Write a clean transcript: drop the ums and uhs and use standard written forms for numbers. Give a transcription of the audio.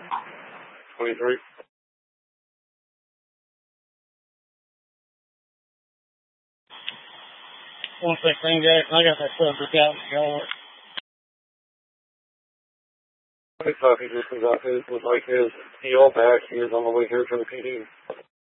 23. One thing, guys, I got that subject out in the yard. I thought he just was like his heel back. He was on the way here from the PD.